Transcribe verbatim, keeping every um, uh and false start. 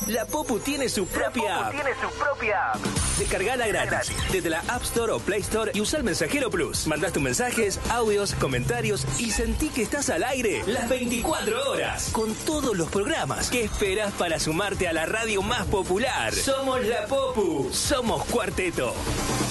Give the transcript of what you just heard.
La Popu tiene su propia app. tiene su propia app. Descargala gratis desde la App Store o Play Store y usa el Mensajero Plus. Mandás tus mensajes, audios, comentarios y sentí que estás al aire las veinticuatro horas con todos los programas. ¿Qué esperas para sumarte a la radio más popular? Somos La Popu. Somos Cuarteto.